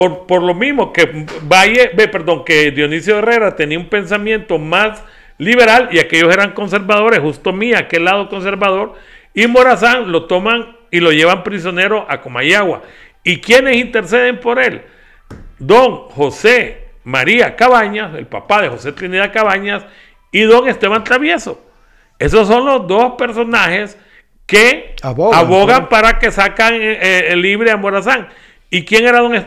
por lo mismo que que Dionisio Herrera tenía un pensamiento más liberal y aquellos eran conservadores, justo mí, aquel lado conservador, y Morazán lo toman y lo llevan prisionero a Comayagua. ¿Y quiénes interceden por él? Don José María Cabañas, el papá de José Trinidad Cabañas, y don Esteban Travieso. Esos son los dos personajes que abogan para que sacan libre a Morazán. ¿Y quién era don Esteban?